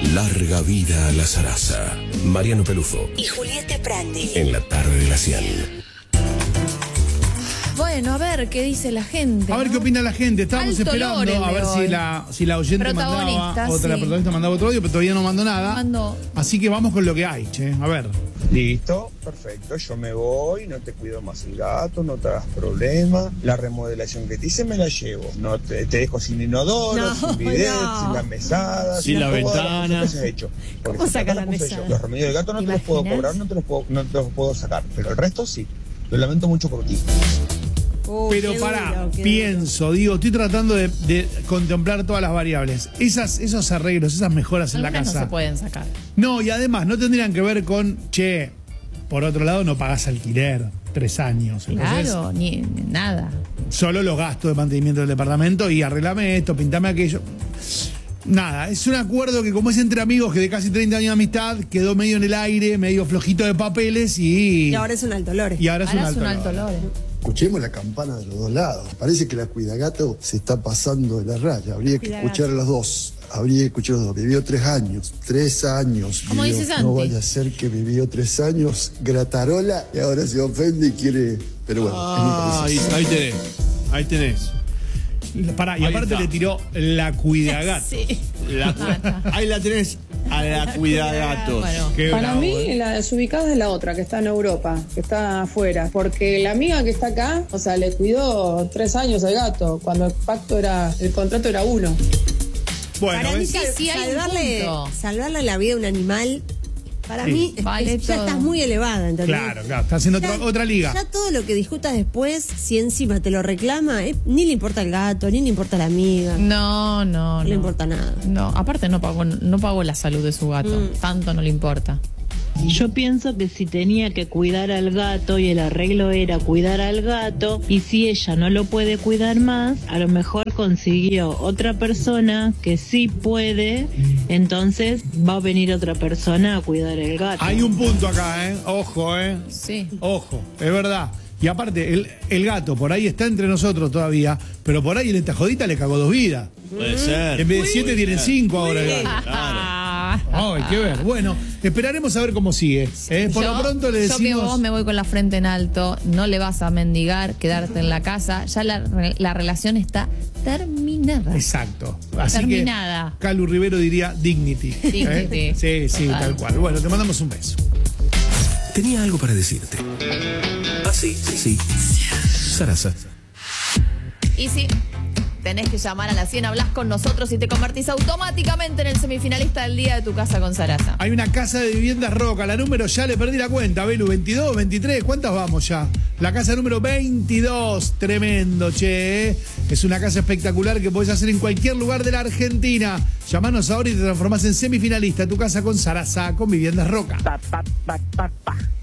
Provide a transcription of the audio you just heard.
Larga vida a la Sarasa. Mariano Pelufo y Julieta Prandi. En la tarde de la 100. Bueno, a ver qué dice la gente. A ver qué opina la gente. Estábamos Alto esperando Lore a ver si la oyente mandaba la protagonista mandaba otro audio, pero todavía no mandó nada. Mandó. Así que vamos con lo que hay, che. A ver. Listo, perfecto, yo me voy, no te cuido más el gato, no te hagas problema. La remodelación que te hice me la llevo. No te dejo sin inodoro, sin bidet, sin la mesada, sin la ventana. ¿Cómo saca la mesada? Los remedios del gato no te los puedo cobrar, no te los puedo sacar, pero el resto sí. Lo lamento mucho por ti. Pero pará, pienso, digo, estoy tratando de contemplar todas las variables. Esos arreglos, esas mejoras en la casa. No se pueden sacar. No, y además no tendrían que ver con, che, por otro lado no pagás alquiler 3 años. Entonces, claro, ni nada. Solo los gastos de mantenimiento del departamento y arreglame esto, pintame aquello. Nada, es un acuerdo que como es entre amigos que de casi 30 años de amistad, quedó medio en el aire, medio flojito de papeles y ahora es un alto lore. Y ahora es un alto lore. Escuchemos la campana de los dos lados. Parece que la cuidagato se está pasando de la raya. Habría que escuchar a los dos. Vivió 3 años. 3 años. ¿Cómo dice Santi? No vaya a ser que vivió 3 años gratarola y ahora se ofende y quiere. Pero bueno, ahí tenés. Pará, y aparte le tiró la cuidagato. Sí. Ahí la tenés. A la cuidagatos. Bueno. Para mí, la desubicada es la otra, que está en Europa, que está afuera. Porque la amiga que está acá, o sea, le cuidó 3 años al gato, cuando el contrato era 1. Bueno, para mí, sí, salvarle la vida a un animal, para mí, ya estás muy elevada, ¿entendés? Claro, está haciendo otra liga. Ya todo lo que discutas después, si encima te lo reclama, ni le importa el gato, ni le importa la amiga. No le importa nada. No, aparte no pagó la salud de su gato. Tanto no le importa. Yo pienso que si tenía que cuidar al gato y el arreglo era cuidar al gato, y si ella no lo puede cuidar más, a lo mejor consiguió otra persona que sí puede, entonces va a venir otra persona a cuidar el gato. Hay un punto acá, Ojo, Sí. Ojo, es verdad. Y aparte, el gato por ahí está entre nosotros todavía, pero por ahí en esta jodita le cagó 2 vidas. Puede ser. En vez de 7 tienen 5 ahora el gato. Claro. Hay que ver. Bueno, esperaremos a ver cómo sigue. Por lo pronto le decimos. Yo que vos me voy con la frente en alto, no le vas a mendigar, quedarte en la casa. Ya la relación está terminada. Exacto. Así terminada. Que Calu Rivero diría dignity. Sí, total. tal cual. Bueno, te mandamos un beso. Tenía algo para decirte. Ah, sí. Sarasa. Y sí, tenés que llamar a la 100, hablás con nosotros y te convertís automáticamente en el semifinalista del día de Tu Casa con Sarasa. Hay una casa de viviendas Roca, la número ya le perdí la cuenta, Belu, 22, 23, ¿cuántas vamos ya? La casa número 22, tremendo, che. Es una casa espectacular que podés hacer en cualquier lugar de la Argentina. Llamanos ahora y te transformás en semifinalista. Tu Casa con Sarasa, con Viviendas Roca.